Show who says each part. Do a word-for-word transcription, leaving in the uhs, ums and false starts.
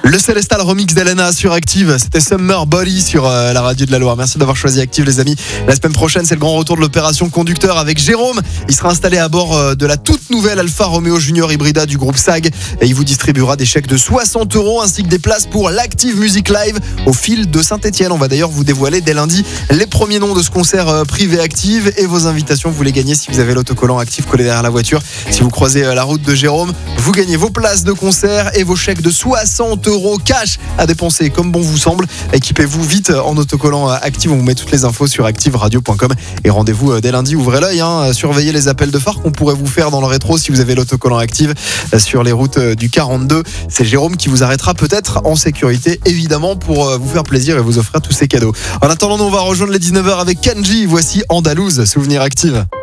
Speaker 1: Le Célestal remix d'Elena sur Active, c'était Summer Body sur euh, la radio de la Loire. Merci d'avoir choisi Active les amis. La semaine prochaine, c'est le grand retour de l'opération Conducteur avec Jérôme. Il sera installé à bord euh, de la toute nouvelle Alfa Romeo Junior Hybrida du groupe S A G et il vous distribuera des chèques de soixante euros ainsi que des places pour l'Active Music Live au fil de Saint-Etienne. On va d'ailleurs vous dévoiler dès lundi les premiers noms de ce concert euh, privé Active et vos invitations. Vous les gagnez si vous avez l'autocollant Active collé derrière la voiture. Si vous croisez euh, la route de Jérôme, vous gagnez vos places de concert et vos chèques de soixante euros cash à dépenser comme bon vous semble. Équipez-vous vite en autocollant Active. On vous met toutes les infos sur active radio point com et rendez-vous dès lundi. Ouvrez l'œil, hein. Surveillez les appels de phare qu'on pourrait vous faire dans le rétro si vous avez l'autocollant Active sur les routes du quarante-deux. C'est Jérôme qui vous arrêtera peut-être en sécurité évidemment pour vous faire plaisir et vous offrir tous ces cadeaux. En attendant, nous on va rejoindre les dix-neuf heures avec Kenji. Voici Andalouse, souvenir Active.